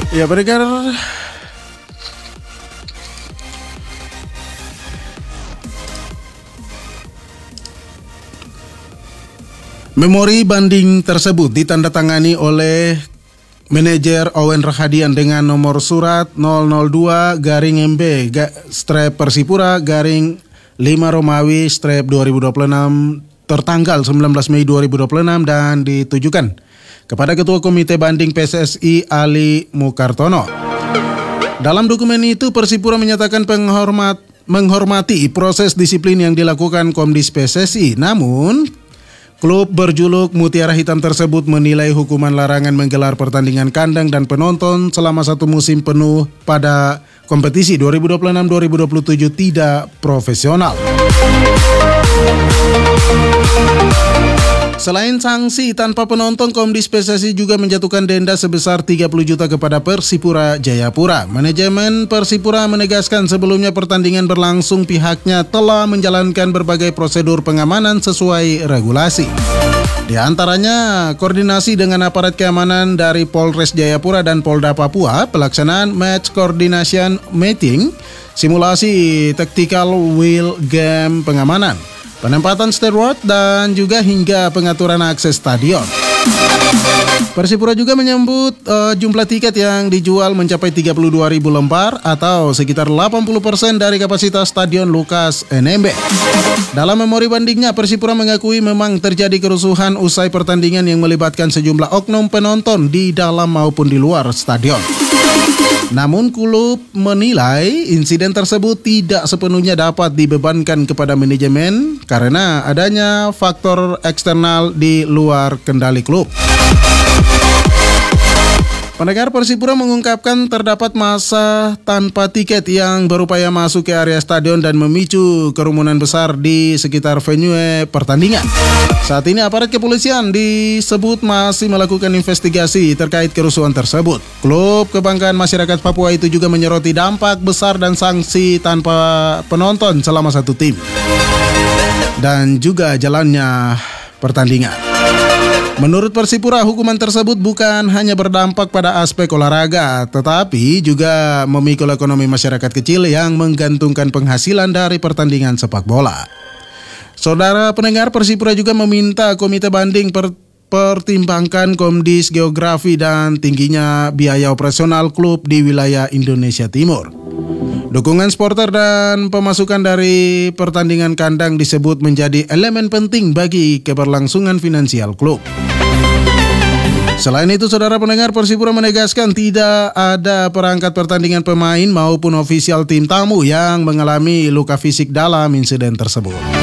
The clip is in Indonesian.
Ya, pendengar, memori banding tersebut ditandatangani oleh manajer Owen Rahadian dengan nomor surat 002-MB Persipura 5 Romawi 2026 tertanggal 19 Mei 2026 dan ditujukan kepada Ketua Komite Banding PSSI Ali Mukartono. Dalam dokumen itu Persipura menyatakan menghormati proses disiplin yang dilakukan Komdis PSSI. Namun klub berjuluk Mutiara Hitam tersebut menilai hukuman larangan menggelar pertandingan kandang dan penonton selama satu musim penuh pada kompetisi 2026-2027 tidak profesional. Selain sanksi tanpa penonton, Komdis PSSI juga menjatuhkan denda sebesar 30 juta kepada Persipura Jayapura. Manajemen Persipura menegaskan sebelumnya pertandingan berlangsung pihaknya telah menjalankan berbagai prosedur pengamanan sesuai regulasi. Di antaranya koordinasi dengan aparat keamanan dari Polres Jayapura dan Polda Papua, pelaksanaan match coordination meeting, simulasi tactical wheel game pengamanan, penempatan steward dan juga hingga pengaturan akses stadion. Persipura juga menyebut jumlah tiket yang dijual mencapai 32.000 lembar atau sekitar 80% dari kapasitas Stadion Lukas NMB. Dalam memori bandingnya, Persipura mengakui memang terjadi kerusuhan usai pertandingan yang melibatkan sejumlah oknum penonton di dalam maupun di luar stadion. Namun klub menilai insiden tersebut tidak sepenuhnya dapat dibebankan kepada manajemen karena adanya faktor eksternal di luar kendali klub. Pendengar, Persipura mengungkapkan terdapat massa tanpa tiket yang berupaya masuk ke area stadion dan memicu kerumunan besar di sekitar venue pertandingan. Saat ini aparat kepolisian disebut masih melakukan investigasi terkait kerusuhan tersebut. Klub kebanggaan masyarakat Papua itu juga menyoroti dampak besar dan sanksi tanpa penonton selama satu tim dan juga jalannya pertandingan. Menurut Persipura, hukuman tersebut bukan hanya berdampak pada aspek olahraga, tetapi juga memikul ekonomi masyarakat kecil yang menggantungkan penghasilan dari pertandingan sepak bola. Saudara pendengar, Persipura juga meminta komite banding pertimbangkan kondisi geografi dan tingginya biaya operasional klub di wilayah Indonesia Timur. Dukungan supporter dan pemasukan dari pertandingan kandang disebut menjadi elemen penting bagi keberlangsungan finansial klub. Selain itu, saudara pendengar, Persipura menegaskan tidak ada perangkat pertandingan pemain maupun ofisial tim tamu yang mengalami luka fisik dalam insiden tersebut.